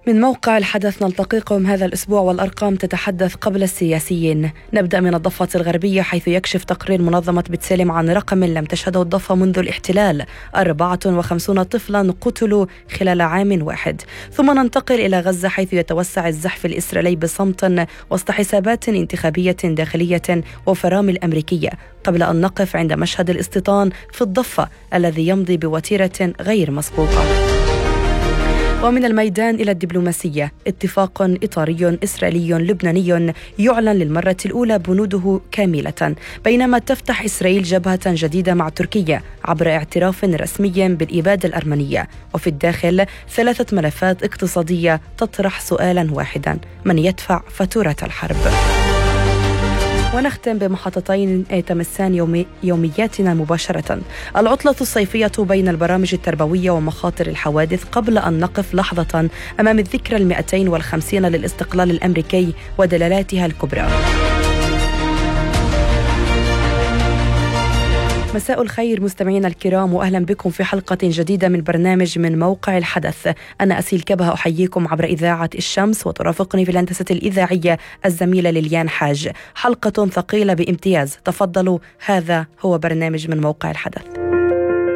من موقع الحدث نلتقيكم هذا الأسبوع والأرقام تتحدث قبل السياسيين. نبدأ من الضفة الغربية، حيث يكشف تقرير منظمة بتسلم عن رقم لم تشهده الضفة منذ الاحتلال: 54 طفلا قتلوا خلال عام واحد. ثم ننتقل إلى غزة، حيث يتوسع الزحف الإسرائيلي بصمت وسط حسابات انتخابية داخلية وفرامل أمريكية، قبل أن نقف عند مشهد الاستيطان في الضفة الذي يمضي بوتيرة غير مسبوقة. ومن الميدان إلى الدبلوماسية، اتفاق إطاري إسرائيلي لبناني يعلن للمرة الأولى بنوده كاملة، بينما تفتح إسرائيل جبهة جديدة مع تركيا عبر اعتراف رسمي بالإبادة الأرمنية. وفي الداخل 3 ملفات اقتصادية تطرح سؤالا واحدا: من يدفع فاتورة الحرب؟ ونختم بمحطتين تمسان يومياتنا مباشرة: العطلة الصيفية بين البرامج التربوية ومخاطر الحوادث، قبل أن نقف لحظة أمام الذكرى 250 للاستقلال الأمريكي ودلالاتها الكبرى. مساء الخير مستمعينا الكرام، وأهلا بكم في حلقة جديدة من برنامج من موقع الحدث. أنا أسيل كبهة أحييكم عبر إذاعة الشمس، وترافقني في الهندسة الإذاعية الزميلة ليليان حاج. حلقة ثقيلة بامتياز، تفضلوا، هذا هو برنامج من موقع الحدث.